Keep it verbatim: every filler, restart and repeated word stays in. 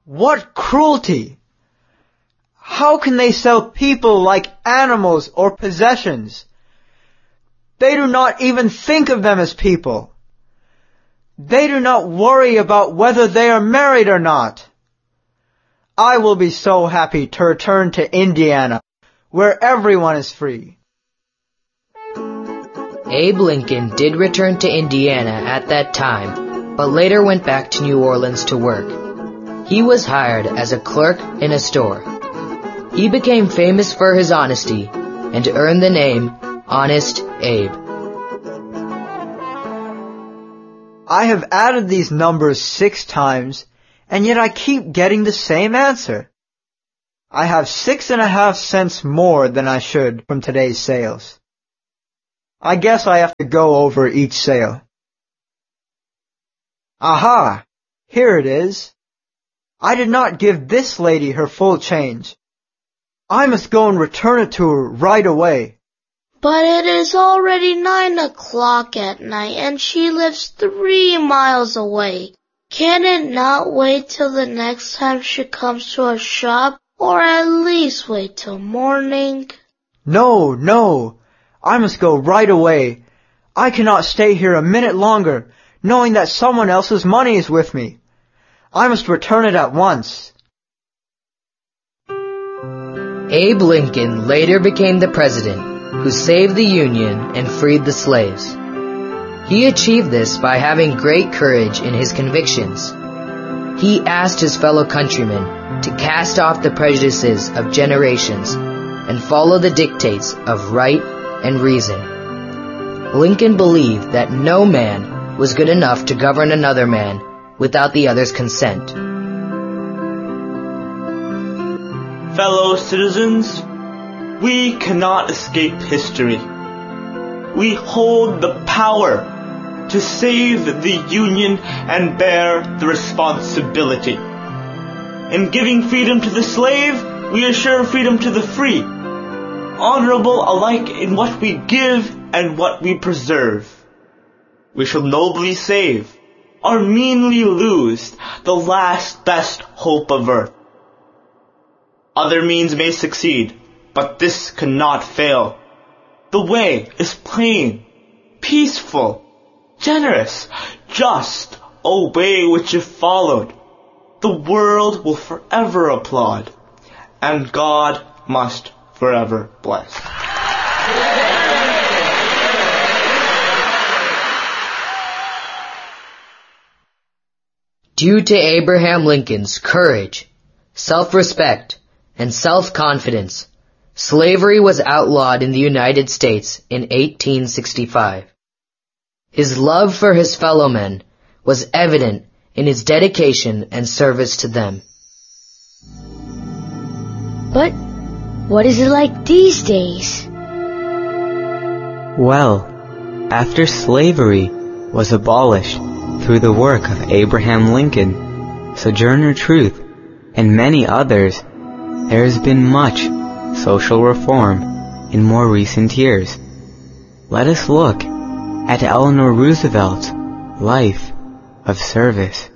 What cruelty! How can they sell people like animals or possessions? They do not even think of them as people. They do not worry about whether they are married or not. I will be so happy to return to Indiana, where everyone is free. Abe Lincoln did return to Indiana at that time, but later went back to New Orleans to work. He was hired as a clerk in a store. He became famous for his honesty and earned the name Honest Abe. I have added these numbers six times, and yet I keep getting the same answer. I have six and a half cents more than I should from today's sales. I guess I have to go over each sale. Aha! Here it is. I did not give this lady her full change. I must go and return it to her right away. But it is already nine o'clock at night, and she lives three miles away. Can it not wait till the next time she comes to our shop, or at least wait till morning? No, no. I must go right away. I cannot stay here a minute longer, knowing that someone else's money is with me. I must return it at once. Abe Lincoln later became the president who saved the Union and freed the slaves. He achieved this by having great courage in his convictions. He asked his fellow countrymen to cast off the prejudices of generations and follow the dictates of right and reason. Lincoln believed that no man was good enough to govern another man without the other's consent. Fellow citizens, we cannot escape history. We hold the power to save the Union and bear the responsibility. In giving freedom to the slave, we assure freedom to the free, honorable alike in what we give and what we preserve. We shall nobly save, or meanly lose, the last best hope of earth. Other means may succeed, but this cannot fail. The way is plain, peaceful, generous, just, a way which if followed, the world will forever applaud, and God must forever bless. Due to Abraham Lincoln's courage, self-respect, and self-confidence, slavery was outlawed in the United States in eighteen sixty-five. His love for his fellow men was evident in his dedication and service to them. But what is it like these days? Well, after slavery was abolished through the work of Abraham Lincoln, Sojourner Truth, and many others, there has been much social reform in more recent years. Let us look at Eleanor Roosevelt's life of service.